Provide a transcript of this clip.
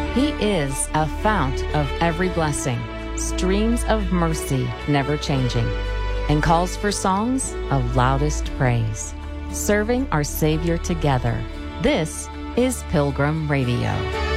He is a fount of every blessing, streams of mercy never changing, and calls for songs of loudest praise. Serving our Savior together. This is Pilgrim Radio.